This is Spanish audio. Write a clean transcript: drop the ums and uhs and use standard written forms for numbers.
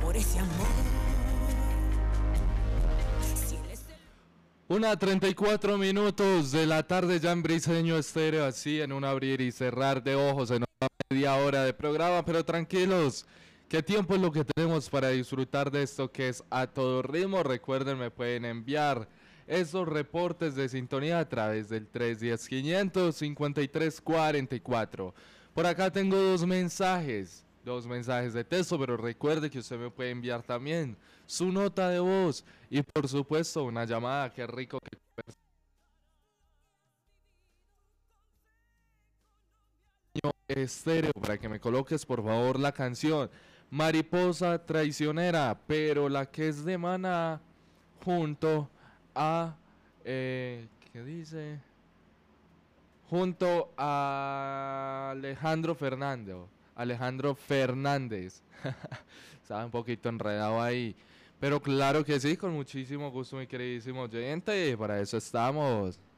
por ese amor. 1:34 de la tarde ya en Briseño Estéreo, así en un abrir y cerrar de ojos, en una media hora de programa, pero tranquilos, ¿qué tiempo es lo que tenemos para disfrutar de esto que es A Todo Ritmo? Recuerden, me pueden enviar esos reportes de sintonía a través del 310-500-5344. Por acá tengo dos mensajes de texto, pero recuerde que usted me puede enviar también su nota de voz y por supuesto una llamada. Qué rico que estéreo para que me coloques por favor la canción Mariposa Traicionera, pero la que es de Maná junto a ¿qué dice? Junto a Alejandro Fernández. Estaba un poquito enredado ahí. Pero claro que sí, con muchísimo gusto, mi queridísimo oyente. Para eso estamos.